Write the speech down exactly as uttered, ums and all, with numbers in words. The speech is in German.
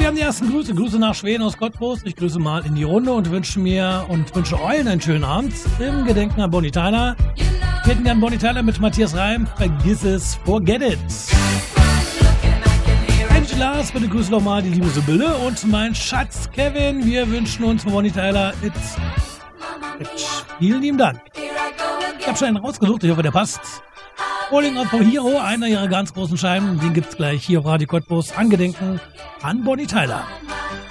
wir haben die ersten Grüße. Grüße nach Schweden aus Cottbus. Ich grüße mal in die Runde und wünsche mir und wünsche euch einen schönen Abend im Gedenken an Bonnie Tyler. Wir hätten gern Bonnie Tyler mit Matthias Reim. Vergiss es, forget it. Lars, bitte grüße nochmal die liebe Sibylle und mein Schatz Kevin. Wir wünschen uns von Bonnie Tyler It's, It's. Vielen lieben Dank. Ich habe schon einen rausgesucht, ich hoffe, der passt. Falling Out for Hero, einer ihrer ganz großen Scheiben, den gibt's gleich hier auf Radio Cottbus. Angedenken an Bonnie Tyler.